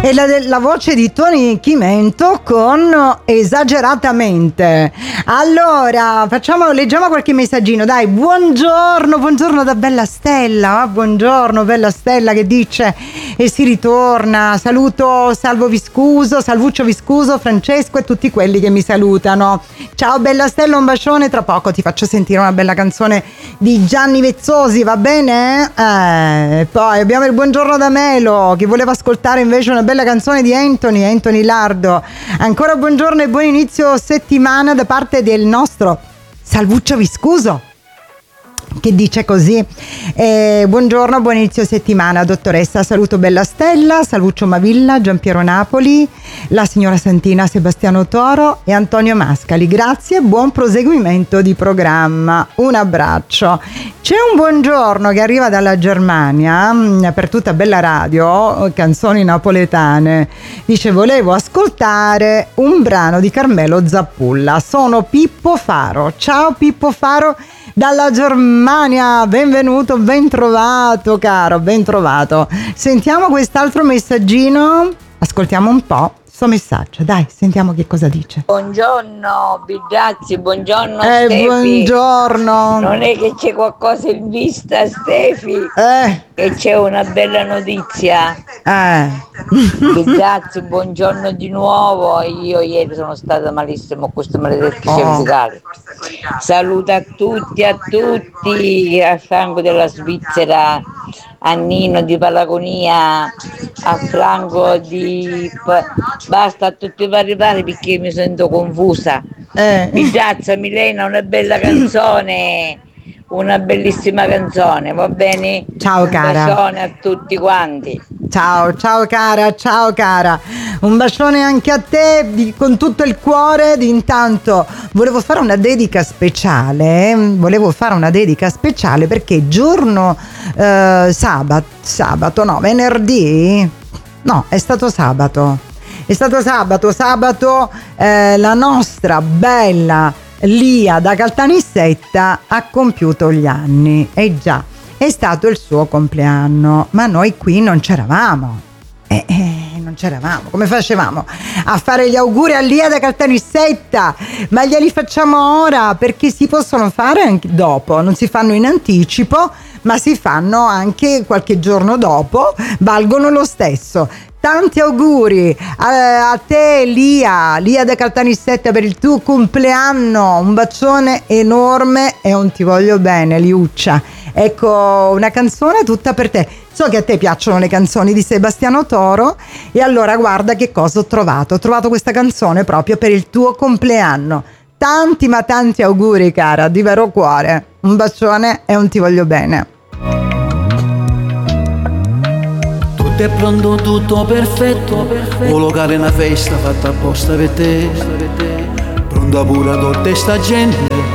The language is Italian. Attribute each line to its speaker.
Speaker 1: E la voce di Tony Chimento con Esageratamente. Allora, leggiamo qualche messaggino, dai. Buongiorno da Bella Stella. Buongiorno Bella Stella, che dice e si ritorna. Saluto Salvuccio Viscuso, Francesco e tutti quelli che mi salutano. Ciao Bella Stella, un bacione. Tra poco ti faccio sentire una bella canzone di Gianni Vezzosi, va bene? Poi abbiamo il buongiorno da Melo, che voleva ascoltare invece una bella canzone di Anthony Lardo. Ancora buongiorno e buon inizio settimana da parte del nostro Salvuccio Viscuso, che dice così: buongiorno, buon inizio settimana dottoressa, saluto Bella Stella, Salvuccio Mavilla, Giampiero Napoli, la signora Santina, Sebastiano Toro e Antonio Mascali, grazie, buon proseguimento di programma, un abbraccio. C'è un buongiorno che arriva dalla Germania per tutta Bella Radio, canzoni napoletane, dice: volevo ascoltare un brano di Carmelo Zappulla, sono Pippo Faro. Ciao Pippo Faro dalla Germania, benvenuto, ben trovato caro, ben trovato. Sentiamo quest'altro messaggino, ascoltiamo un po' sto messaggio, dai, sentiamo che cosa dice.
Speaker 2: Buongiorno Bigiazzi, buongiorno Stefi.
Speaker 1: Buongiorno.
Speaker 2: Non è che c'è qualcosa in vista, Stefi? Che c'è una bella notizia. Bigiazzi, buongiorno di nuovo. Io ieri sono stata malissimo con questo maledetto cervicale. Saluto a tutti, a Franco della Svizzera, a Nino di Palagonia, a Franco di... Basta, a tutti vari perché mi sento confusa. Bigiazza, Milena, una bella canzone, una bellissima canzone, va bene?
Speaker 1: Ciao cara.
Speaker 2: Un bacione a tutti quanti.
Speaker 1: Ciao cara, un bacione anche a te con tutto il cuore. Intanto volevo fare una dedica speciale perché giorno sabato la nostra bella Lia da Caltanissetta ha compiuto gli anni, e già è stato il suo compleanno, ma noi qui non c'eravamo. Come facevamo a fare gli auguri a Lia da Caltanissetta? Ma glieli facciamo ora, perché si possono fare anche dopo, non si fanno in anticipo, ma si fanno anche qualche giorno dopo, valgono lo stesso. Tanti auguri a te Lia da Caltanissetta per il tuo compleanno, un bacione enorme e un ti voglio bene Liuccia. Ecco una canzone tutta per te. So che a te piacciono le canzoni di Sebastiano Toro, e allora guarda che cosa ho trovato. Ho trovato questa canzone proprio per il tuo compleanno. Tanti ma tanti auguri cara, di vero cuore. Un bacione e un ti voglio bene.
Speaker 3: Tutto è pronto, tutto perfetto, un locale è una festa fatta apposta per te, pronta pure tutta sta gente